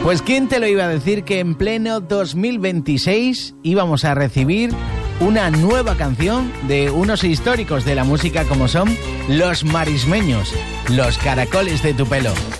Pues quién te lo iba a decir que en pleno 2026 íbamos a recibir una nueva canción de unos históricos de la música como son Los Marismeños, Los Caracoles de tu Pelo.